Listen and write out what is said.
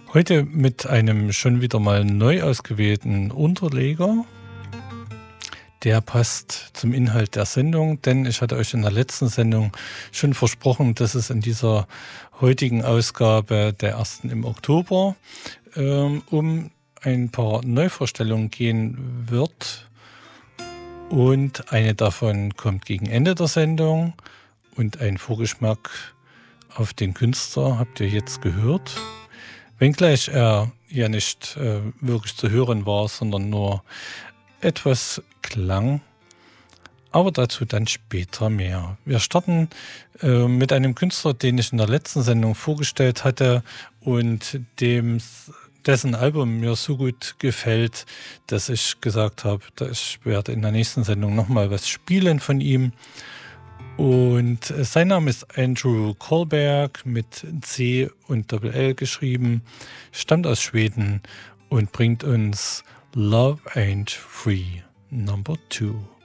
Heute mit einem schon wieder mal neu ausgewählten Unterleger. Der passt zum Inhalt der Sendung, denn ich hatte euch in der letzten Sendung schon versprochen, dass es in dieser heutigen Ausgabe der ersten im Oktober um ein paar Neuvorstellungen gehen wird. Und eine davon kommt gegen Ende der Sendung. Und ein Vorgeschmack auf den Künstler habt ihr jetzt gehört. Wenngleich er ja nicht wirklich zu hören war, sondern nur etwas klang. Aber dazu dann später mehr. Wir starten mit einem Künstler, den ich in der letzten Sendung vorgestellt hatte und dessen Album mir so gut gefällt, dass ich gesagt habe, ich werde in der nächsten Sendung nochmal was spielen von ihm. Und sein Name ist Andrew Kohlberg mit C und Doppel-L geschrieben, stammt aus Schweden und bringt uns Love Ain't Free, Number 2.